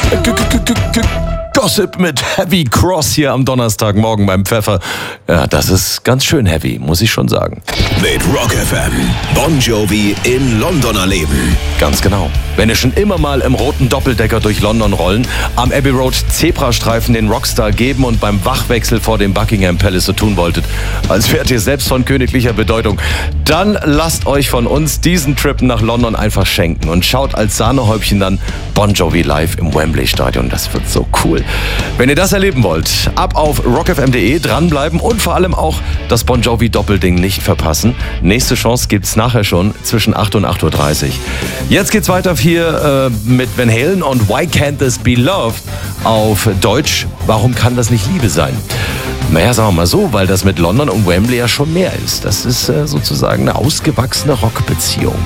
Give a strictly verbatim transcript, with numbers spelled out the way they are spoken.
Gossip mit Heavy Cross hier am Donnerstagmorgen beim Pfeffer. Ja, das ist ganz schön heavy, muss ich schon sagen. Mit Rock F M. Bon Jovi in Londoner Leben. Ganz genau. Wenn ihr schon immer mal im roten Doppeldecker durch London rollen, am Abbey Road Zebrastreifen den Rockstar geben und beim Wachwechsel vor dem Buckingham Palace so tun wolltet, als wärt ihr selbst von königlicher Bedeutung, dann lasst euch von uns diesen Trip nach London einfach schenken und schaut als Sahnehäubchen dann Bon Jovi live im Wembley Stadion. Das wird so cool. Wenn ihr das erleben wollt, ab auf rock f m punkt d e, dranbleiben und vor allem auch das Bon Jovi Doppelding nicht verpassen. Nächste Chance gibt's nachher schon zwischen acht und acht Uhr dreißig. Jetzt geht's weiter hier äh, mit Van Halen und Why Can't This Be Loved auf Deutsch. Warum kann das nicht Liebe sein? Naja, sagen wir mal so, weil das mit London und Wembley ja schon mehr ist. Das ist äh, sozusagen eine ausgewachsene Rockbeziehung.